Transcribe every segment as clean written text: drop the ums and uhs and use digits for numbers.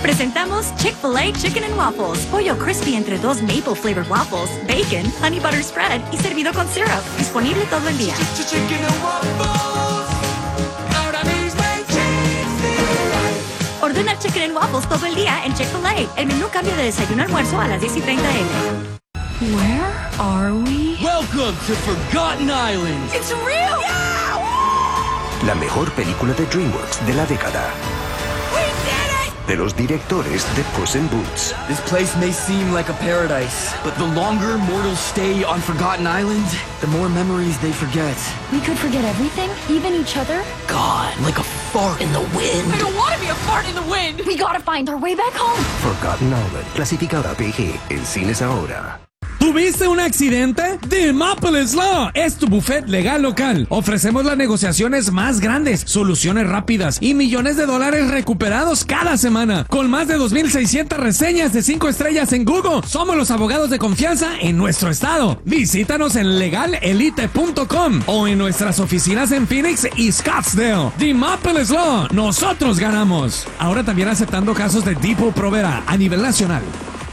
Presentamos Chick-fil-A Chicken and Waffles. Pollo crispy entre 2 maple flavored waffles, bacon, honey butter spread y servido con syrup. Disponible todo el día. Chicken and Waffles. Ahora mismo en Chick-fil-A. Ordena Chicken and Waffles todo el día en Chick-fil-A. El menú cambia de desayuno a almuerzo a las 10:30 a.m. Where are we? Welcome to Forgotten Island. It's real! Yeah! La mejor película de DreamWorks de la década. We did it! De los directores de Puss in Boots. This place may seem like a paradise, but the longer mortals stay on Forgotten Island, the more memories they forget. We could forget everything, even each other. God, like a fart in the wind. I don't want to be a fart in the wind. We gotta find our way back home. Forgotten Island, clasificada PG, en cines ahora. ¿Tuviste un accidente? The Maples Law es tu buffet legal local. Ofrecemos las negociaciones más grandes, soluciones rápidas y millones de dólares recuperados cada semana. Con más de 2,600 reseñas de 5 estrellas en Google, somos los abogados de confianza en nuestro estado. Visítanos en legalelite.com o en nuestras oficinas en Phoenix y Scottsdale. The Maples Law, nosotros ganamos. Ahora también aceptando casos de Depot Provera a nivel nacional.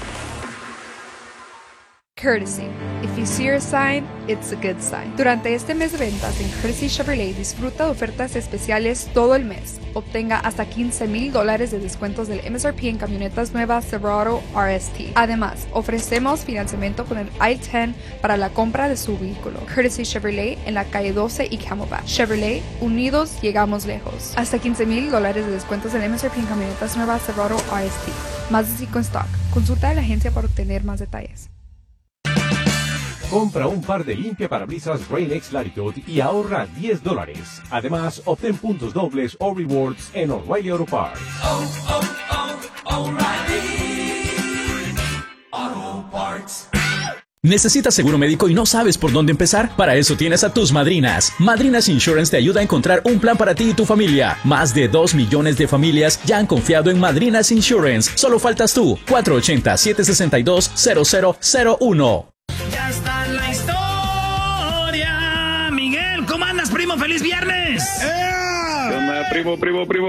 Courtesy. If you see a sign, it's a good sign. Durante este mes de ventas en Courtesy Chevrolet, disfruta de ofertas especiales todo el mes. Obtenga hasta $15,000 de descuentos del MSRP en camionetas nuevas Silverado RST. Además, ofrecemos financiamiento con el I-10 para la compra de su vehículo. Courtesy Chevrolet en la calle 12 y Camelback. Chevrolet, unidos llegamos lejos. Hasta $15,000 de descuentos del MSRP en camionetas nuevas Silverado RST. Más de 5 en stock. Consulta a la agencia para obtener más detalles. Compra un par de limpiaparabrisas Rain-X Latitude y ahorra $10. Además, obtén puntos dobles o rewards en O'Reilly Auto Parts. O'Reilly Auto Parts. ¿Necesitas seguro médico y no sabes por dónde empezar? Para eso tienes a tus madrinas. Madrinas Insurance te ayuda a encontrar un plan para ti y tu familia. Más de 2 millones de familias ya han confiado en Madrinas Insurance. Solo faltas tú. 480-762-0001. Ya está en la historia. Miguel, ¿cómo andas, primo? ¡Feliz viernes! ¿Qué onda, primo?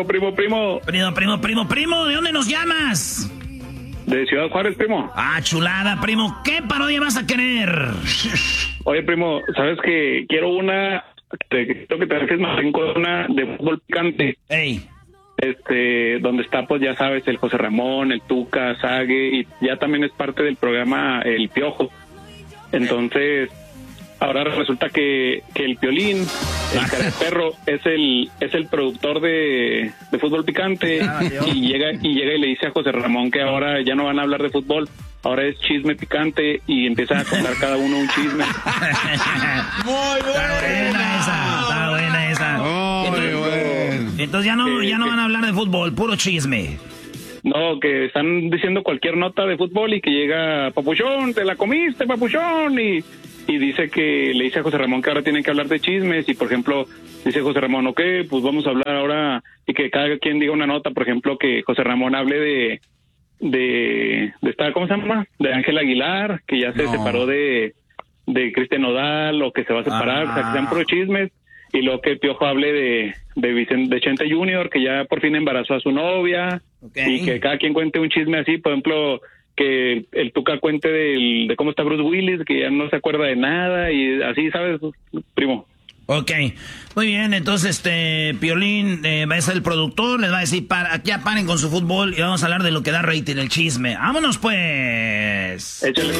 Primo, ¿de dónde nos llamas? De Ciudad Juárez, primo. Ah, chulada, primo. ¿Qué parodia vas a querer? Oye, primo, ¿sabes que quiero una? Creo que te dejes más en una de fútbol picante. Ey. Donde está, pues ya sabes, el José Ramón, el Tuca, Sague, y ya también es parte del programa El Piojo. Entonces, ahora resulta que el Piolín, el cara de perro, es el productor de fútbol picante, y llega y le dice a José Ramón que ahora ya no van a hablar de fútbol, ahora es chisme picante, y empieza a contar cada uno un chisme. Muy buena esa. Está buena esa. Entonces ya no van a hablar de fútbol, puro chisme. No, que están diciendo cualquier nota de fútbol y que llega Papuchón, te la comiste, Papuchón, y dice que le dice a José Ramón que ahora tienen que hablar de chismes, y por ejemplo dice José Ramón, ok, pues vamos a hablar ahora, y que cada quien diga una nota, por ejemplo que José Ramón hable de esta, ¿cómo se llama? De Ángel Aguilar, que ya se separó de Cristian Nodal, o que se va a separar, o sea, que sean puro chismes. Y luego que Piojo hable de Chente Junior, que ya por fin embarazó a su novia, y que cada quien cuente un chisme así, por ejemplo, que el Tuca cuente de cómo está Bruce Willis, que ya no se acuerda de nada, y así, ¿sabes, primo? Ok, muy bien, entonces Piolín va a ser el productor, les va a decir, ya paren con su fútbol y vamos a hablar de lo que da rating, el chisme. ¡Vámonos pues! Échale.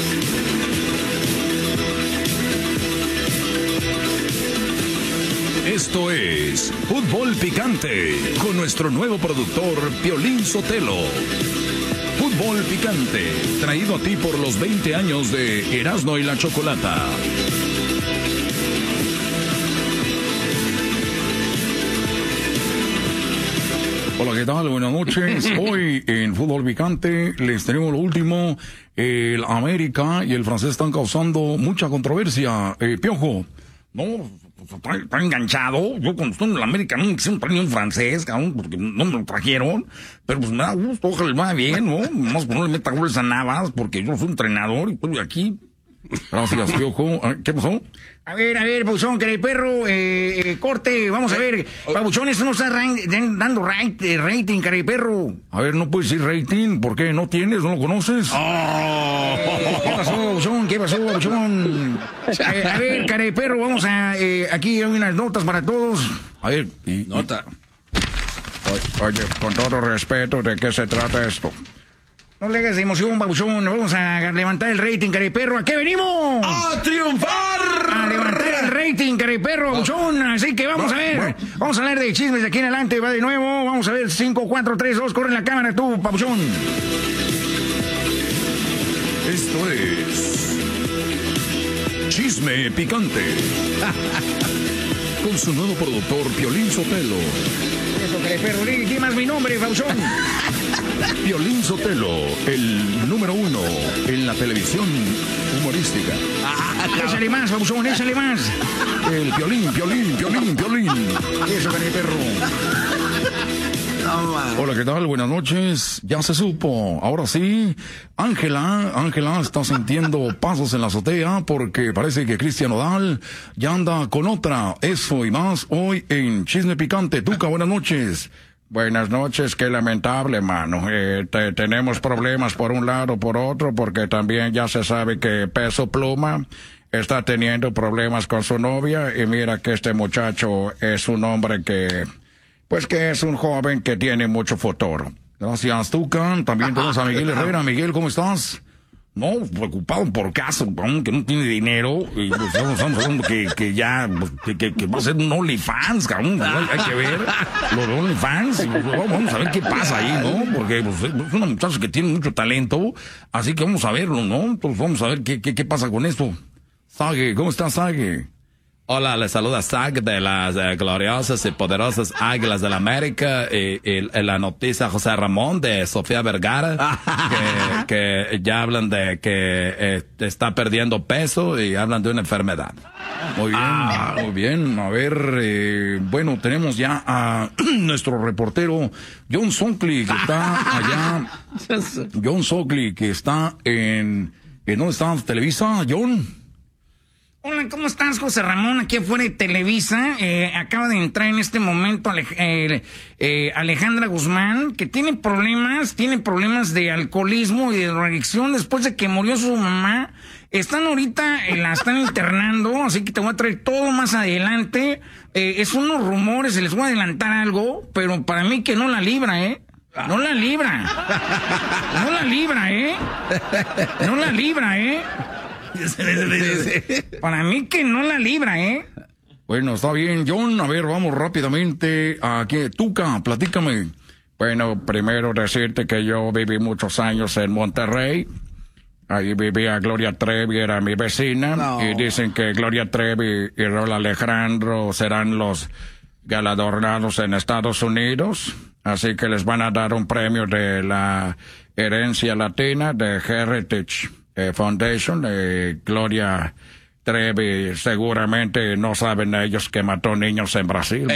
Esto es Fútbol Picante con nuestro nuevo productor Piolín Sotelo. Fútbol Picante, traído a ti por los 20 años de Erasmo y la Chocolata. Hola, ¿qué tal? Buenas noches. Hoy en Fútbol Picante les tenemos lo último. El América y el francés están causando mucha controversia. Piojo, no, está enganchado. Yo cuando estoy en el América no me quisieron traer un francés, cabrón, porque no me lo trajeron. Pero pues me da gusto, ojalá le vaya bien, ¿no? Más que no le meta goles a Navas, porque yo soy entrenador y estoy aquí Gracias, Piojo. ¿Qué pasó? A ver, Pabuchón, Careperro, corte, vamos a ver. Pabuchón, eso no está dando rating, Careperro. A ver, no puedes decir rating, ¿por qué? ¿No tienes? ¿No lo conoces? ¿Qué pasó, Pabuchón? A ver, Careperro, vamos a... aquí hay unas notas para todos. A ver, nota. Oye, con todo respeto, ¿de qué se trata esto? No le hagas de emoción, Pabuchón. Vamos a levantar el rating, Careperro. ¿A qué venimos? ¡A triunfar! A levantar el rating, Careperro, Pabuchón. Así que vamos a ver. Vamos a hablar de chismes de aquí en adelante. Va de nuevo. Vamos a ver. 5, 4, 3, 2. Corre la cámara tú, Pabuchón. Esto es... Chisme Picante. Con su nuevo productor, Piolín Sotelo. Eso, Careperro. ¿Qué más mi nombre, Pabuchón? Piolín Sotelo, el número 1 en la televisión humorística. Échale más, Pabuchón, échale más. El Piolín. Eso, Careperro. Hola, ¿qué tal? Buenas noches. Ya se supo. Ahora sí, Ángela está sintiendo pasos en la azotea porque parece que Cristian Nodal ya anda con otra. Eso y más hoy en Chisme Picante. Tuca, buenas noches. Buenas noches, qué lamentable, mano. Tenemos problemas por un lado, por otro, porque también ya se sabe que Peso Pluma está teniendo problemas con su novia y mira que este muchacho es un hombre que es un joven que tiene mucho futuro. Gracias, Tucan. También tenemos a Miguel Herrera. Miguel, ¿cómo estás? No, preocupado por caso, que no tiene dinero. Y pues, estamos hablando que ya, que va a ser un OnlyFans, cabrón. Hay que ver lo de OnlyFans. Vamos a ver qué pasa ahí, ¿no? Porque pues, es una muchacha que tiene mucho talento. Así que vamos a verlo, ¿no? Entonces vamos a ver qué pasa con esto. Sage, ¿cómo estás, Sage? Hola, les saluda Sag de las gloriosas y poderosas Águilas de la América y la noticia José Ramón de Sofía Vergara que ya hablan de que está perdiendo peso y hablan de una enfermedad. Muy bien, muy bien. A ver, bueno, tenemos ya a nuestro reportero John Sockley que está allá. John Sockley que está en ¿dónde está Televisa, John? Hola, ¿cómo estás, José Ramón? Aquí afuera de Televisa. Acaba de entrar en este momento Alejandra Guzmán, que tiene problemas de alcoholismo y de drogadicción después de que murió su mamá. La están internando, así que te voy a traer todo más adelante. Es unos rumores, se les voy a adelantar algo, pero para mí que no la libra, ¿eh? No la libra. No la libra, ¿eh? No la libra, ¿eh? Para mí que no la libra, ¿eh? Bueno, está bien, John. A ver, vamos rápidamente aquí. Tuca, platícame. Bueno, primero decirte que yo viví muchos años en Monterrey. Ahí vivía Gloria Trevi, era mi vecina. No. Y dicen que Gloria Trevi y Raúl Alejandro serán los galardonados en Estados Unidos. Así que les van a dar un premio de la herencia latina de Heritage Foundation. Gloria Trevi, seguramente no saben ellos que mató niños en Brasil.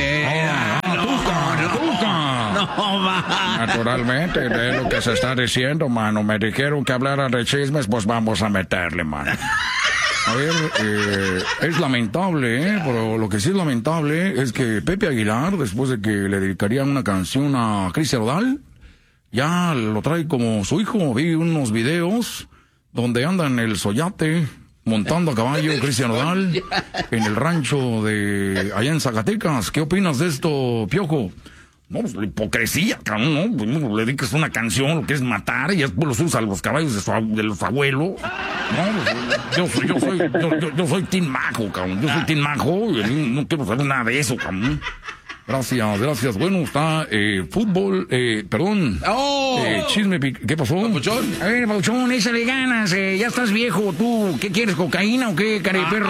Naturalmente, de lo que se está diciendo, mano. Me dijeron que hablara de chismes, pues vamos a meterle, mano. A ver, es lamentable, pero lo que sí es lamentable es que Pepe Aguilar, después de que le dedicarían una canción a Cristian Nodal, ya lo trae como su hijo. Vi unos videos donde andan el Soyate montando a caballo Cristian Nodal en el rancho de allá en Zacatecas. ¿Qué opinas de esto, Piojo? No, pues la hipocresía, cabrón, ¿no? Pues, le dedicas una canción, lo que es matar, y después los usa a los caballos de los abuelos. No, yo soy Team Majo, cabrón. Yo soy Team Majo y no quiero saber nada de eso, cabrón. Gracias. Bueno, está fútbol, perdón. Chisme, ¿qué pasó? Papuchón. A ver, Papuchón, échale ganas, ya estás viejo, tú. ¿Qué quieres, cocaína o qué, careperro?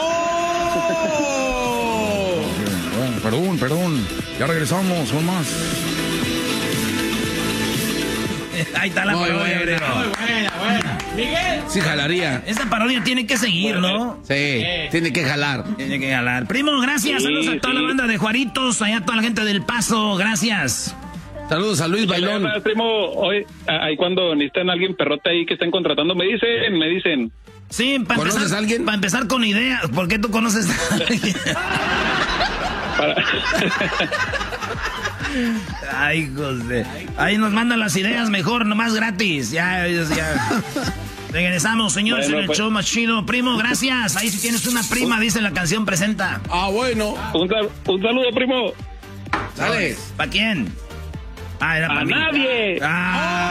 Bueno, perdón. Ya regresamos con más. Ahí está la parodia, Muy buena. Miguel. Sí, jalaría. Esta parodia tiene que seguir, ¿no? Sí, tiene que jalar. Primo, gracias. Saludos a toda la banda de Juaritos, allá a toda la gente del Paso. Gracias. Saludos a Luis Bailón. Primo, hoy, ahí cuando necesitan a alguien perrote ahí que estén contratando, me dicen. Sí, ¿Conoces a alguien? Para empezar con ideas. ¿Por qué tú conoces a alguien? Ay, José. Ahí nos mandan las ideas mejor, nomás gratis. Ya. Regresamos, señores, en el show más chido. Primo, gracias. Ahí si tienes una prima, dice la canción, presenta. Ah, bueno. Un saludo, primo. Dale. ¿Para quién? Ah, era para mí. Nadie. Ah.